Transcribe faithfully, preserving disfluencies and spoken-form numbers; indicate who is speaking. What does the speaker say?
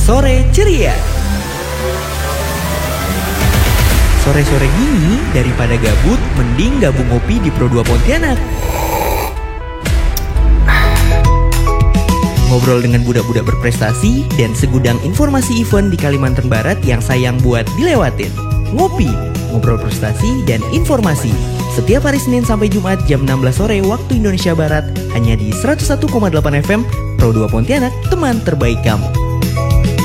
Speaker 1: Sore Ceria. Sore-sore gini, daripada gabut, mending gabung ngopi di Pro dua Pontianak. Ngobrol dengan budak-budak berprestasi dan segudang informasi event di Kalimantan Barat yang sayang buat dilewatin. Ngopi, ngobrol prestasi dan informasi. Setiap hari Senin sampai Jumat jam enam belas sore waktu Indonesia Barat hanya di seratus satu koma delapan F M Pro dua Pontianak, teman terbaik kamu.